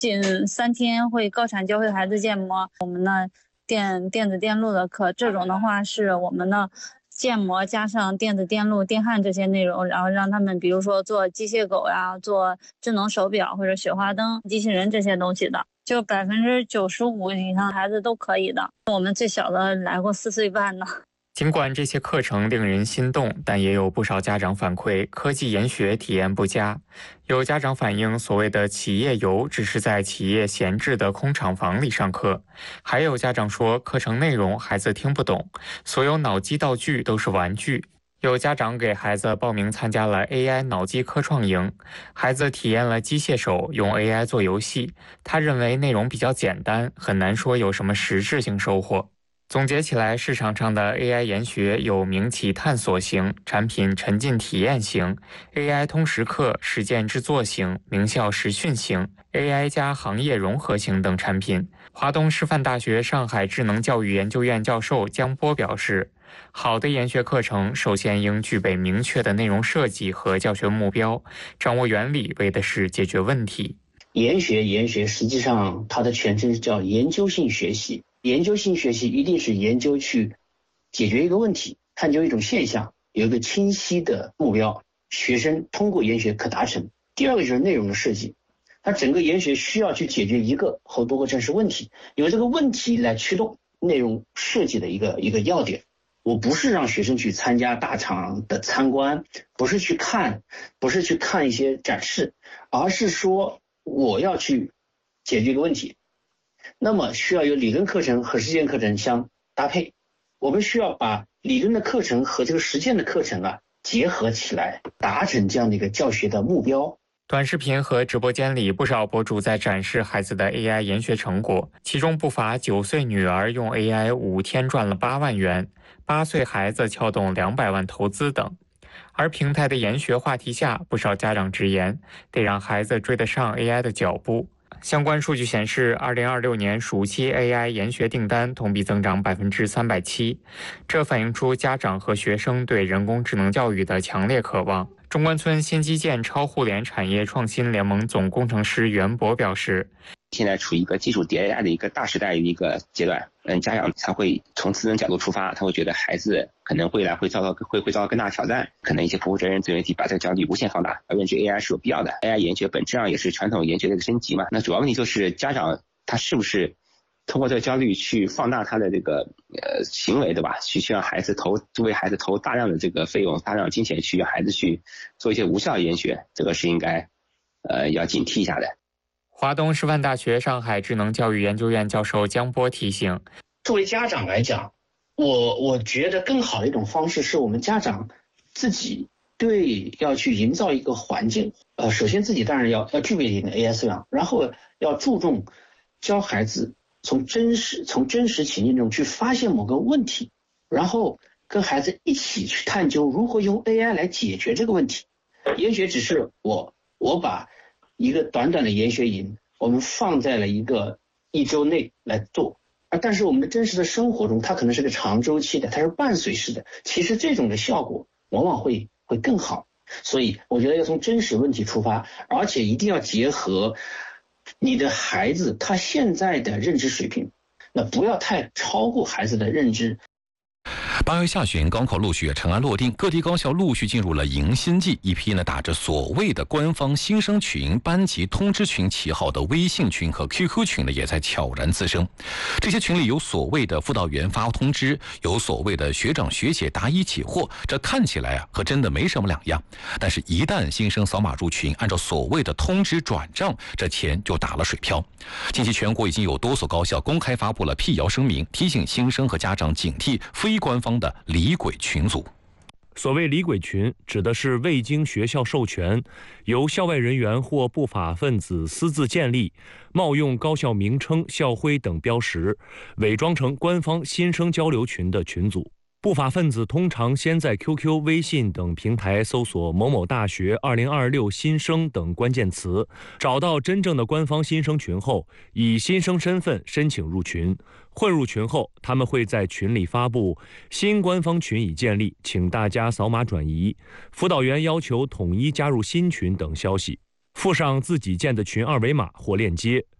仅3天会高产教会孩子建模。我们的电子电路的课，这种的话是我们的建模加上电子电路、电焊这些内容，然后让他们比如说做机械狗呀、做智能手表或者雪花灯、机器人这些东西的，就95%以上孩子都可以的。我们最小的来过4岁半呢。 尽管这些课程令人心动，但也有不少家长反馈科技研学体验不佳。有家长反映，所谓的企业游只是在企业闲置的空厂房里上课。还有家长说，课程内容孩子听不懂，所有脑机道具都是玩具。有家长给孩子报名参加了 AI 脑机科创营，孩子体验了机械手用 AI 做游戏，他认为内容比较简单，很难说有什么实质性收获。总结起来，市场上的 AI 研学有民企探索型、产品沉浸体验型、AI 通识课实践制作型、名校实训型、AI 加行业融合型等产品。华东师范大学上海智能教育研究院教授姜波表示，好的研学课程首先应具备明确的内容设计和教学目标，掌握原理为的是解决问题。 研学实际上它的全称叫研究性学习。研究性学习一定是研究去解决一个问题，探究一种现象，有一个清晰的目标，学生通过研学可达成。第二个就是内容的设计，它整个研学需要去解决一个或多个真实问题，由这个问题来驱动内容设计的一个要点。我不是让学生去参加大厂的参观，不是去看一些展示，而是说我要去解决一个问题。那么需要有理论课程和实践课程相搭配，我们需要把理论的课程和这个实践的课程结合起来，达成这样的一个教学的目标。 短视频和直播间里，不少博主在展示孩子的 AI 研学成果，其中不乏9岁女儿用 AI 5天赚了8万元，8岁孩子撬动200万投资等。而平台的研学话题下，不少家长直言，得让孩子追得上 AI 的脚步。相关数据显示，2026年暑期 AI 研学订单同比增长370%，这反映出家长和学生对人工智能教育的强烈渴望。中关村新基建超互联产业创新联盟总工程师袁博表示， 现在处于一个技术迭代的一个大时代的一个阶段，家长他会从自身角度出发，他会觉得孩子可能未来会遭到更大的挑战，可能一些不负责任自媒体把这个焦虑无限放大，而认知 AI 是有必要的。AI 研学本质上也是传统研学的一个升级嘛，那主要问题就是家长他是不是通过这个焦虑去放大他的这个行为，对吧？去让孩子为孩子投大量的这个费用、大量的金钱去让孩子去做一些无效研学，这个是应该要警惕一下的。 华东师范大学上海智能教育研究院教授姜波提醒， 作为家长来讲，我觉得更好的一种方式是我们家长自己要去营造一个环境。首先自己当然要具备一定的 AI 素养，然后要注重教孩子从真实情境中去发现某个问题，然后跟孩子一起去探究如何用 AI 来解决这个问题。研学只是我把一个短短的研学营我们放在了1周内来做，但是我们的真实的生活中它可能是个长周期的，它是伴随式的，其实这种的效果往往会更好。所以我觉得要从真实问题出发，而且一定要结合你的孩子他现在的认知水平，那不要太超过孩子的认知。 8月下旬，高考陆续尘埃落定，各地高校陆续进入了迎新季。一批打着所谓的官方新生群、班级通知群旗号的微信群和 QQ 群也在悄然滋生。这些群里有所谓的辅导员发通知，有所谓的学长学姐答疑解惑，这看起来和真的没什么两样。但是，一旦新生扫码入群，按照所谓的通知转账，这钱就打了水漂。近期全国已经有多所高校公开发布了辟谣声明，提醒新生和家长警惕非官方的李鬼群组。 所谓李鬼群，指的是未经学校授权，由校外人员或不法分子私自建立，冒用高校名称、校徽等标识，伪装成官方新生交流群的群组。不法分子通常先在 QQ、微信等平台搜索某某大学2026新生等关键词，找到真正的官方新生群后，以新生身份申请入群。混入群后，他们会在群里发布新官方群已建立，请大家扫码转移，辅导员要求统一加入新群等消息。 附上自己建的群二维码或链接。